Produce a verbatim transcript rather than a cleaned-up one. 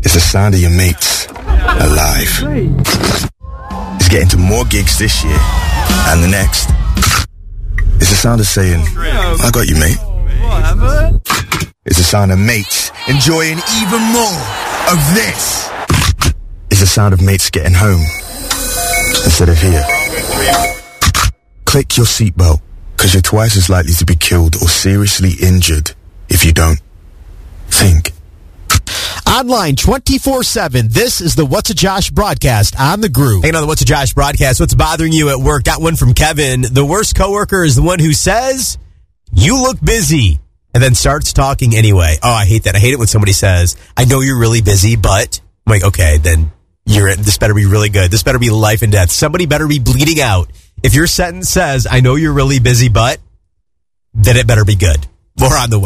It's the sound of your mates alive. It's getting to more gigs this year and the next. It's the sound of saying, I got you, mate. It's the sound of mates enjoying even more of this. It's the sound of mates getting home instead of here. Click your seatbelt, because you're twice as likely to be killed or seriously injured if you don't. Think. Online twenty-four seven, this is the What's a Josh broadcast on The Groove. Hanging on the What's a Josh broadcast, what's bothering you at work? Got one from Kevin. The worst coworker is the one who says, you look busy, and then starts talking anyway. Oh, I hate that. I hate it when somebody says, I know you're really busy, but... I'm like, okay, then you're this better be really good. This better be life and death. Somebody better be bleeding out. If your sentence says, I know you're really busy, but... then it better be good. More on the way.